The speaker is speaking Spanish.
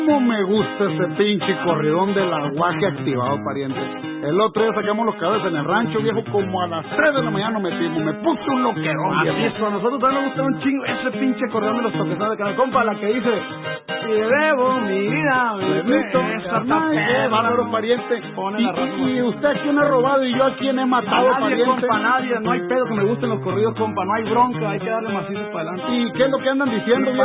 ¿Cómo me gusta ese pinche corridón del aguaje activado, pariente? El otro día sacamos los caballos en el rancho, viejo, como a las 3 de la mañana nos metimos. Me puse un loquerón, viejo. Así es, a nosotros también nos gusta un chingo ese pinche corredón de los toquesados de canal. Compa, la que dice, si debo mi vida, bárbaro, pariente. Y usted a quién ha robado y yo a quién he matado, nadie, pariente. compa, nadie. No hay pedo que me gusten los corridos, compa. No hay bronca, hay que darle macizo para adelante. ¿Y qué es lo que andan diciendo, viejo?